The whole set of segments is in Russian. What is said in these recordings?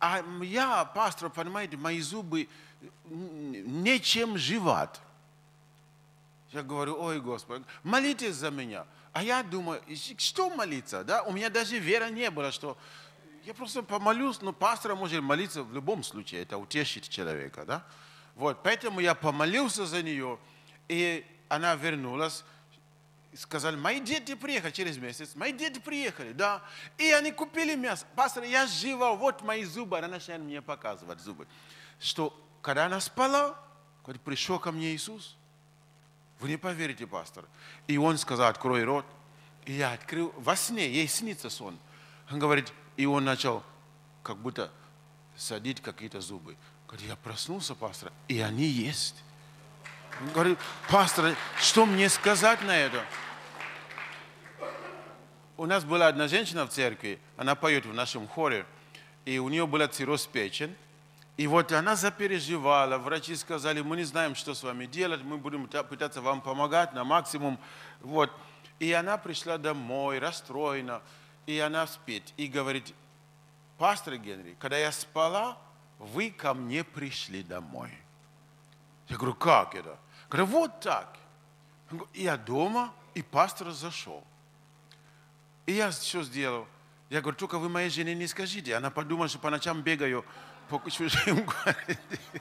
А я, пастор, понимаете, мои зубы нечем живат. Я говорю, ой, Господи, молитесь за меня. А я думаю, что молиться, да? У меня даже веры не было, что я просто помолюсь, но пастор может молиться в любом случае, это утешит человека, да? Вот, поэтому я помолился за нее, и она вернулась. Сказали, мои дети приехали через месяц, мои дети приехали, да, и они купили мясо. Пастор, я жива, вот мои зубы, она начинает мне показывать зубы. Что, когда она спала, когда пришел ко мне Иисус, вы не поверите, пастор, и он сказал, открой рот, и я открыл, во сне, ей снится сон. Он говорит, и он начал, как будто садить какие-то зубы. Говорит, я проснулся, пастор, и они есть. Он говорит, пастор, что мне сказать на это? У нас была одна женщина в церкви, она поет в нашем хоре, и у нее была цирроз печени. И вот она запереживала, врачи сказали, мы не знаем, что с вами делать, мы будем пытаться вам помогать на максимум. Вот. И она пришла домой, расстроена, и она спит, и говорит, пастор Генри, когда я спала, вы ко мне пришли домой. Я говорю, как это? Говорю, вот так. Я дома, и пастор зашел. И я что сделал? Я говорю, только вы моей жене не скажите. Она подумала, что по ночам бегаю по чужим городе.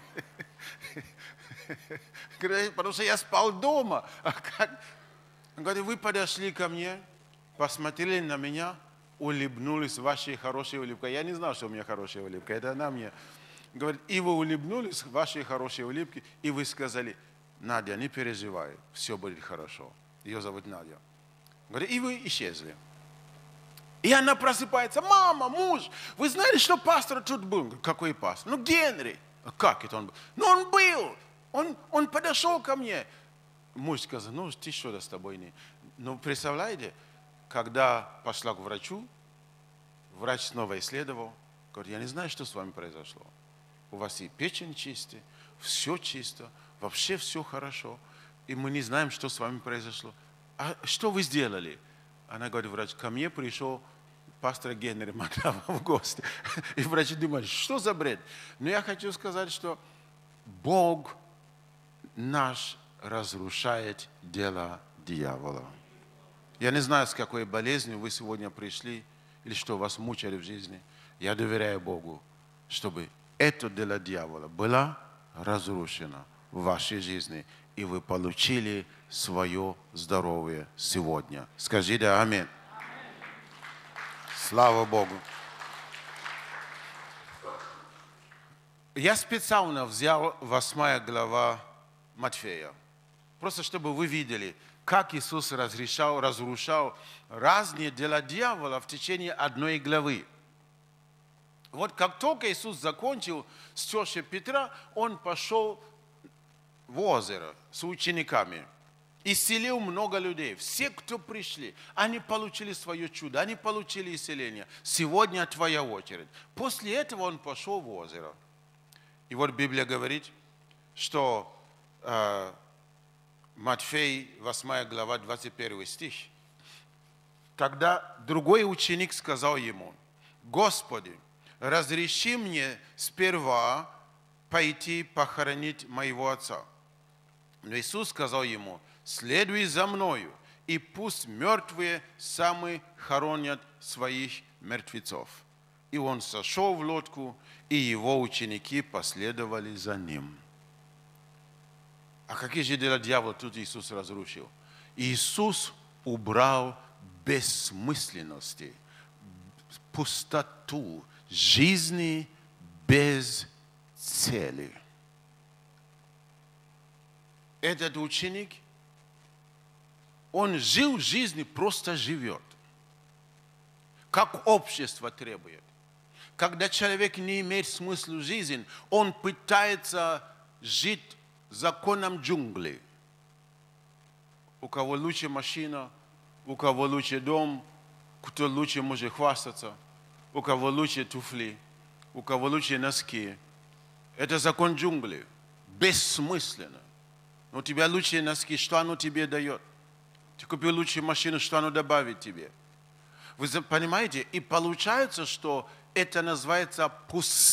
Потому что я спал дома. Он говорит, вы подошли ко мне, посмотрели на меня, улыбнулись вашей хорошей улыбкой. Я не знал, что у меня хорошая улыбка. Это она мне. Говорит, и вы улыбнулись вашей хорошей улыбкой, и вы сказали, Надя, не переживай, все будет хорошо. Ее зовут Надя. Говорит, и вы исчезли. И она просыпается, мама, муж, вы знаете, что пастор тут был? Говорю, какой пастор? Ну, Генри. А как это он был? Ну, он был. Он подошел ко мне. Муж сказал, ну, ты что-то с тобой не... Ну, представляете, когда пошла к врачу, врач снова исследовал, говорит, я не знаю, что с вами произошло. У вас и печень чистая, все чисто, вообще все хорошо. И мы не знаем, что с вами произошло. А что вы сделали? Она говорит, врач, ко мне пришел пастор Генри Маклава в гости. И врачи думают, что за бред? Но я хочу сказать, что Бог наш разрушает дело дьявола. Я не знаю, с какой болезнью вы сегодня пришли, или что вас мучили в жизни. Я доверяю Богу, чтобы это дело дьявола было разрушено в вашей жизни, и вы получили свое здоровье сегодня. Скажите аминь. Слава Богу. Я специально взял 8 глава Матфея, просто чтобы вы видели, как Иисус разрушал разные дела дьявола в течение одной главы. Вот как только Иисус закончил с тещей Петра, Он пошел в озеро с учениками. Исцелил много людей. Все, кто пришли, они получили свое чудо, они получили исцеление. Сегодня твоя очередь. После этого он пошел в озеро. И вот Библия говорит, что Матфей, 8 глава, 21 стих. Тогда другой ученик сказал ему, Господи, разреши мне сперва пойти похоронить моего отца. Но Иисус сказал ему, следуй за мною, и пусть мертвые сами хоронят своих мертвецов. И он сошел в лодку, и его ученики последовали за ним. А какие же дела дьявола тут Иисус разрушил? Иисус убрал бессмысленности, пустоту, жизни без цели. Этот ученик, он жил жизнью, просто живет, как общество требует. Когда человек не имеет смысла жизни, он пытается жить законом джунглей. У кого лучше машина, у кого лучше дом, кто лучше может хвастаться, у кого лучше туфли, у кого лучше носки. Это закон джунглей. Бессмысленно. У тебя лучшие носки, что оно тебе дает? Ты купил лучшую машину, что оно добавит тебе? Вы понимаете? И получается, что это называется пустыня.